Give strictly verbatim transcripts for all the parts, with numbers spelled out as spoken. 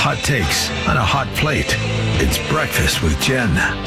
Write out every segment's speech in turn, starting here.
hot takes on a hot plate. It's Breakfast with Jen.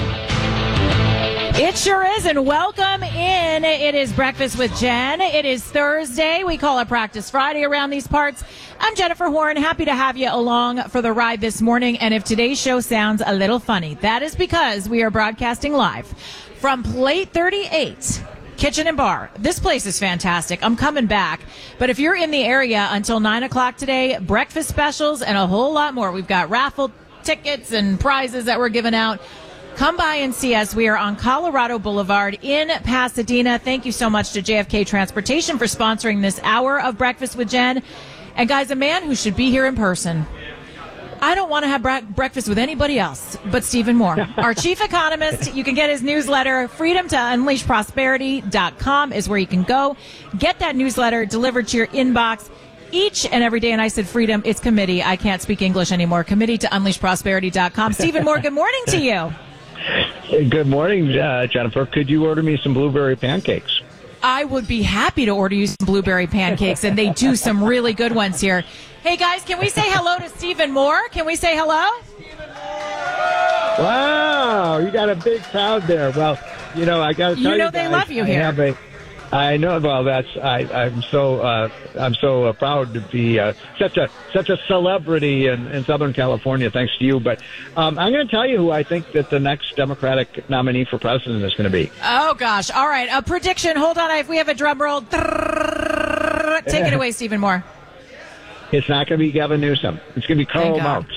It sure is, and welcome in. It is Breakfast with Jen. It is Thursday. We call it Practice Friday around these parts. I'm Jennifer Horn. Happy to have you along for the ride this morning. And if today's show sounds a little funny, that is because we are broadcasting live from Plate thirty-eight. Kitchen and Bar. This place is fantastic. I'm coming back. But if you're in the area until nine o'clock today, breakfast specials and a whole lot more. We've got raffle tickets and prizes that we're giving out. Come by and see us. We are on Colorado Boulevard in Pasadena. Thank you so much to J F K Transportation for sponsoring this hour of Breakfast with Jen. And guys, a man who should be here in person. I don't want to have bre- breakfast with anybody else but Stephen Moore, our chief economist. You can get his newsletter. freedom to unleash prosperity dot com is where you can go. Get that newsletter delivered to your inbox each and every day. And I said freedom, it's committee. I can't speak English anymore. Committee to unleash prosperity dot com. Stephen Moore, good morning to you. Good morning, uh, Jennifer. Could you order me some blueberry pancakes? I would be happy to order you some blueberry pancakes, and they do some really good ones here. Hey, guys, can we say hello to Stephen Moore? Can we say hello? Wow, you got a big crowd there. Well, you know, I got to tell you, you know guys, they love you I here. Have a, I know. Well, that's I. I'm so. Uh, I'm so uh, proud to be uh, such a such a celebrity in, in Southern California. Thanks to you. But um, I'm going to tell you who I think that the next Democratic nominee for president is going to be. Oh gosh! All right, a prediction. Hold on, if we have a drum roll. Take it away, Stephen Moore. It's not going to be Gavin Newsom. It's going to be Karl Marx.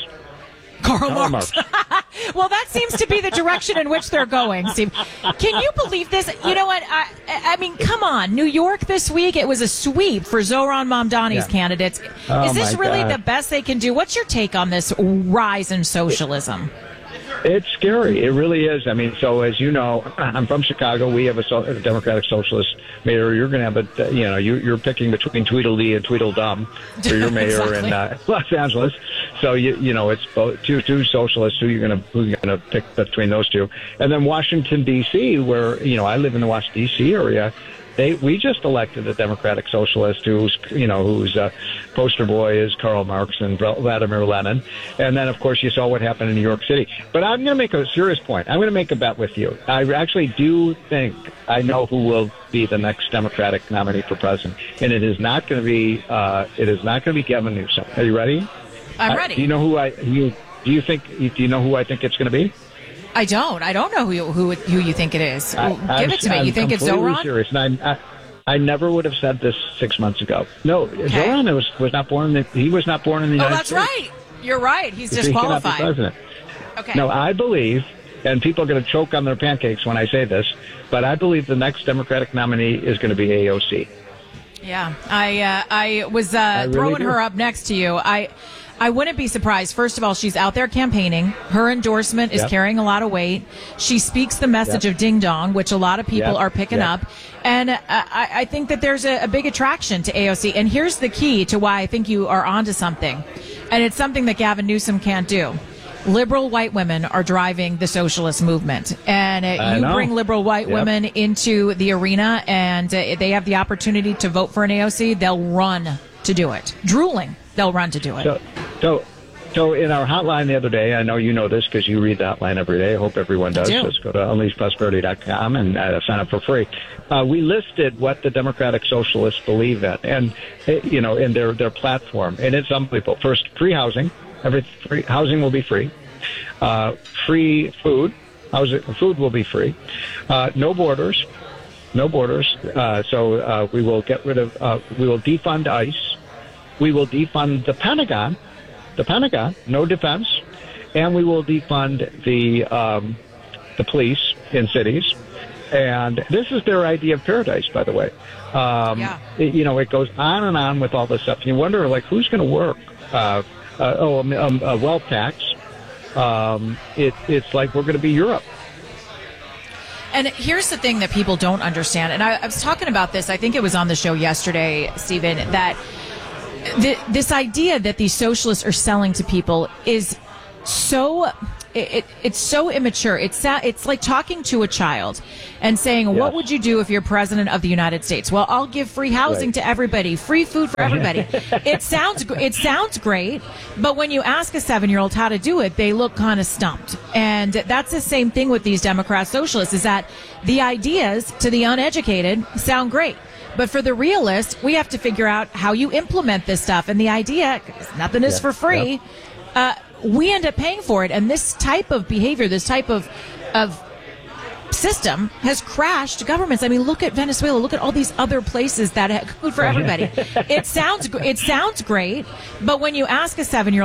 Karl Marx. Well, that seems to be the direction in which they're going, Steve. Can you believe this? You know what? I, I mean, come on. New York this week, it was a sweep for Zohran Mamdani's yeah. candidates. Oh, is this really God. the best they can do? What's your take on this rise in socialism? It's scary. It really is. I mean, so as you know, I'm from Chicago. We have a, so, a Democratic Socialist mayor. You're going to have a, you know, you, you're picking between Tweedledee and Tweedledum for your mayor Exactly. in uh, Los Angeles. So you, you know, it's both two two socialists. Who you're going to who you're going to pick between those two, and then Washington D C, where you know I live in the Washington D C area. They, we just elected a Democratic Socialist who's, you know, whose uh, poster boy is Karl Marx and Vladimir Lenin. And then, of course, you saw what happened in New York City. But I'm going to make a serious point. I'm going to make a bet with you. I actually do think I know who will be the next Democratic nominee for president. And it is not going to be, uh, it is not going to be Gavin Newsom. Are you ready? I'm ready. Uh, do you know who I, you, do you think, do you know who I think it's going to be? I don't. I don't know who you, who who you think it is. I, Give I'm, it to me. I'm You think it's completely Zohran? serious. And I, I, I never would have said this six months ago. No, Okay. Zohran was, was not born in the, he was not born in the Oh, United that's States. right. You're right. He's He cannot be disqualified. president. Okay. No, I believe, and people are going to choke on their pancakes when I say this, but I believe the next Democratic nominee is going to be A O C. Yeah, I uh, I was uh, I really throwing do. her up next to you. I I wouldn't be surprised. First of all, she's out there campaigning. Her endorsement is Yep. carrying a lot of weight. She speaks the message Yep. of ding dong, which a lot of people Yep. are picking Yep. up. And uh, I, I think that there's a, a big attraction to A O C. And here's the key to why I think you are onto something. And it's something that Gavin Newsom can't do. Liberal white women are driving the socialist movement. And uh, I you know. bring liberal white Yep. women into the arena and uh, they have the opportunity to vote for an A O C, they'll run to do it. Drooling, they'll run to do it. So, so, so in our hotline the other day, I know you know this because you read the hotline every day. I hope everyone does. do. Just go to unleash prosperity dot com and uh, sign up for free. Uh, we listed what the Democratic Socialists believe in, and uh, you know, in their their platform, and it's unbelievable. First, free housing. Every free housing will be free. Uh, free food. Housing, food will be free. Uh, no borders. No borders. Uh, so uh, we will get rid of. Uh, we will defund ICE. We will defund the Pentagon. The Pentagon. No defense. And we will defund the um, the police in cities. And this is their idea of paradise, by the way. Um, Yeah. it, you know, it goes on and on with all this stuff. You wonder, like, who's going to work? Uh, uh, oh, um, um, a wealth tax. Um, it, it's like we're going to be Europe. And here's the thing that people don't understand. And I, I was talking about this, I think it was on the show yesterday, Stephen, that th- this idea that these socialists are selling to people is so it, it, it's so immature. It's it's like talking to a child and saying, Yes. "What would you do if you're president of the United States?" Well, I'll give free housing Right. to everybody, free food for everybody. it sounds gr- it sounds great, but when you ask a seven-year-old how to do it, they look kind of stumped. And that's the same thing with these Democrat socialists: is that the ideas to the uneducated sound great. But for the realist, we have to figure out how you implement this stuff. And the idea, 'cause nothing is Yeah. for free, uh, we end up paying for it. And this type of behavior, this type of of system has crashed governments. I mean, look at Venezuela. Look at all these other places that have food for everybody. It sounds gr- it sounds great, but when you ask a seven-year-old